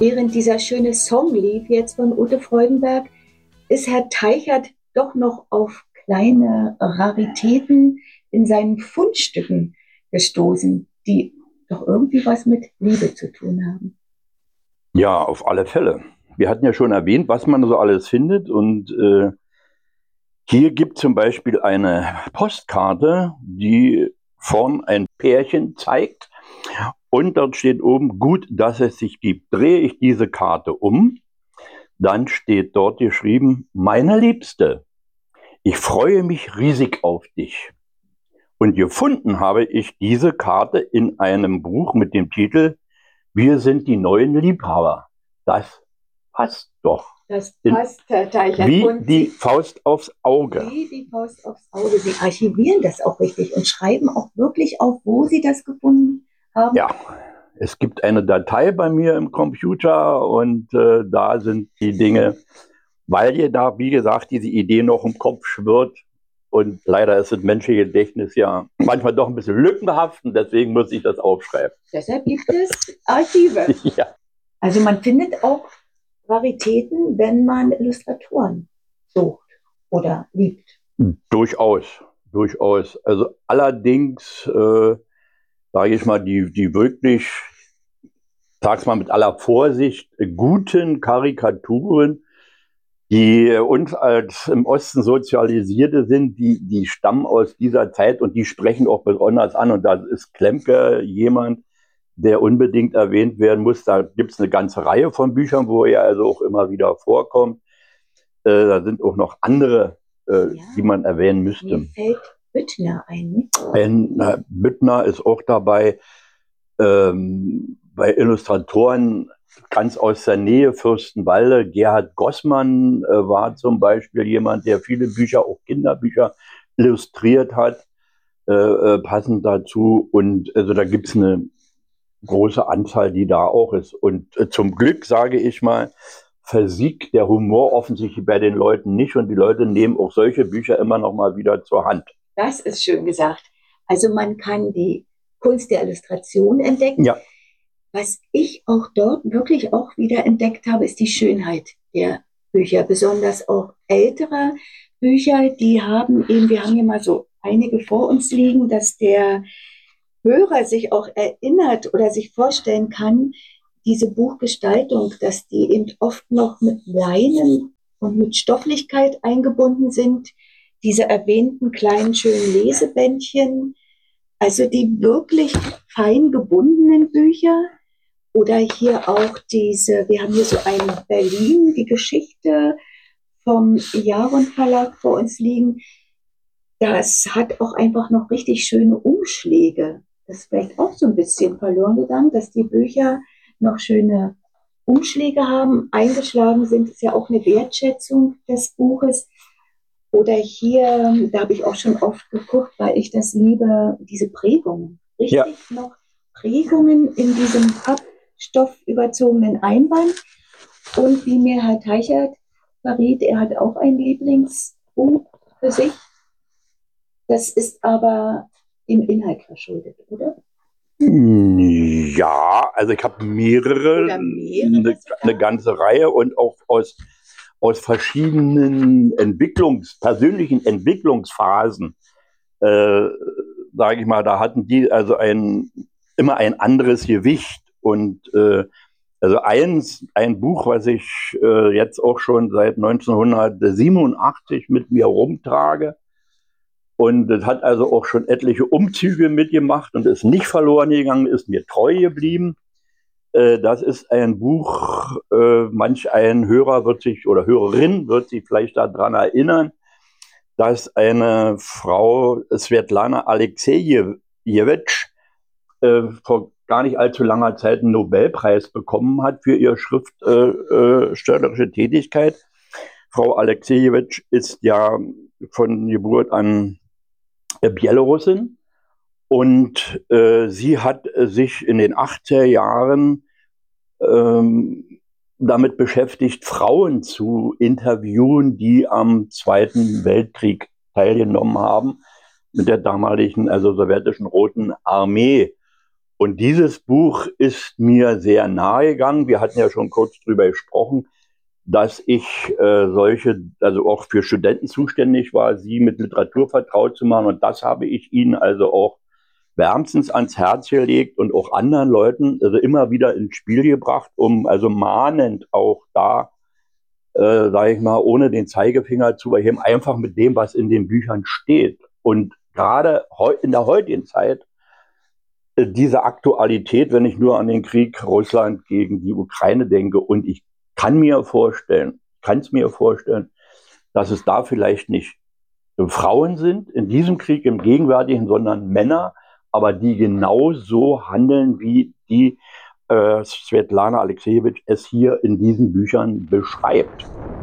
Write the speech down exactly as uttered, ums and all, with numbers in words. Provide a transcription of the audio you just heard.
Während dieser schöne Song lief jetzt von Ute Freudenberg, ist Herr Teichert doch noch auf kleine Raritäten in seinen Fundstücken gestoßen, die doch irgendwie was mit Liebe zu tun haben. Ja, auf alle Fälle. Wir hatten ja schon erwähnt, was man so alles findet, und äh, hier gibt zum Beispiel eine Postkarte, die vorn ein Pärchen zeigt, und dort steht oben: gut, dass es sich gibt. Drehe ich diese Karte um, dann steht dort geschrieben: meine Liebste, ich freue mich riesig auf dich. Und gefunden habe ich diese Karte in einem Buch mit dem Titel Wir sind die neuen Liebhaber. Das passt doch. Das passt, Herr Teichert. Wie Und die Sie, Faust aufs Auge. Wie die Faust aufs Auge. Sie archivieren das auch richtig und schreiben auch wirklich auf, wo Sie das gefunden haben. Ja, es gibt eine Datei bei mir im Computer, und äh, da sind die Dinge, weil ihr da, wie gesagt, diese Idee noch im Kopf schwirrt. Und leider ist das menschliche Gedächtnis ja manchmal doch ein bisschen lückenhaft, und deswegen muss ich das aufschreiben. Deshalb gibt es Archive. Ja. Also man findet auch Raritäten, wenn man Illustratoren sucht oder liebt. Durchaus, durchaus. Also allerdings, äh, sage ich mal, die, die wirklich, sag's mal mit aller Vorsicht, guten Karikaturen, die uns als im Osten Sozialisierte sind, die, die stammen aus dieser Zeit, und die sprechen auch besonders an. Und da ist Klemke jemand, der unbedingt erwähnt werden muss. Da gibt es eine ganze Reihe von Büchern, wo er also auch immer wieder vorkommt. Äh, da sind auch noch andere, äh, Ja, die man erwähnen müsste. Mir fällt Büttner ein. Ein, äh, Büttner ist auch dabei. Ähm, bei Illustratoren ganz aus der Nähe, Fürstenwalde, Gerhard Gossmann äh, war zum Beispiel jemand, der viele Bücher, auch Kinderbücher, illustriert hat, äh, äh, passend dazu. Und also da gibt es eine große Anzahl, die da auch ist. Und äh, zum Glück, sage ich mal, versiegt der Humor offensichtlich bei den Leuten nicht, und die Leute nehmen auch solche Bücher immer noch mal wieder zur Hand. Das ist schön gesagt. Also man kann die Kunst der Illustration entdecken. Ja. Was ich auch dort wirklich auch wieder entdeckt habe, ist die Schönheit der Bücher. Besonders auch ältere Bücher, die haben eben, wir haben hier mal so einige vor uns liegen, dass der Hörer sich auch erinnert oder sich vorstellen kann, diese Buchgestaltung, dass die eben oft noch mit Leinen und mit Stofflichkeit eingebunden sind. Diese erwähnten kleinen schönen Lesebändchen, also die wirklich fein gebundenen Bücher. Oder hier auch diese, wir haben hier so ein Berlin, die Geschichte vom Jaron Verlag vor uns liegen. Das hat auch einfach noch richtig schöne Umschläge. Das ist vielleicht auch so ein bisschen verloren gegangen, dass die Bücher noch schöne Umschläge haben. Eingeschlagen sind, ist ja auch eine Wertschätzung des Buches. Oder hier, da habe ich auch schon oft geguckt, weil ich das liebe, diese Prägungen. Richtig ja. Noch Prägungen in diesem pappstoffüberzogenen Einband. Und wie mir Herr Teichert verriet, er hat auch ein Lieblingsbuch für sich. Das ist aber im Inhalt verschuldet, oder? Ja, also ich habe mehrere, Oder mehrere eine, eine ganze Reihe, und auch aus, aus verschiedenen Entwicklungs-, persönlichen Entwicklungsphasen, äh, sage ich mal, da hatten die also ein, immer ein anderes Gewicht. Und äh, also eins, ein Buch, was ich äh, jetzt auch schon seit neunzehnhundertsiebenundachtzig mit mir rumtrage, und es hat also auch schon etliche Umzüge mitgemacht und ist nicht verloren gegangen, ist mir treu geblieben. Äh, das ist ein Buch, äh, manch ein Hörer wird sich oder Hörerin wird sich vielleicht daran erinnern, dass eine Frau, Svetlana Alexejewitsch, äh, vor gar nicht allzu langer Zeit einen Nobelpreis bekommen hat für ihre schriftstellerische äh, Tätigkeit. Frau Alexejewitsch ist ja von Geburt an Bielorusin, und äh, sie hat sich in den achtziger Jahren ähm, damit beschäftigt, Frauen zu interviewen, die am Zweiten Weltkrieg teilgenommen haben, mit der damaligen, also sowjetischen Roten Armee. Und dieses Buch ist mir sehr nahe gegangen. Wir hatten ja schon kurz drüber gesprochen, dass ich äh, solche, also auch für Studenten zuständig war, sie mit Literatur vertraut zu machen. Und das habe ich ihnen also auch wärmstens ans Herz gelegt und auch anderen Leuten also immer wieder ins Spiel gebracht, um also mahnend auch da, äh, sage ich mal, ohne den Zeigefinger zu erheben, einfach mit dem, was in den Büchern steht. Und gerade heu in der heutigen Zeit, äh, diese Aktualität, wenn ich nur an den Krieg Russland gegen die Ukraine denke, und ich kann mir vorstellen, kann es mir vorstellen, dass es da vielleicht nicht Frauen sind in diesem Krieg, im gegenwärtigen, sondern Männer, aber die genau so handeln, wie die äh, Svetlana Alexejewitsch es hier in diesen Büchern beschreibt.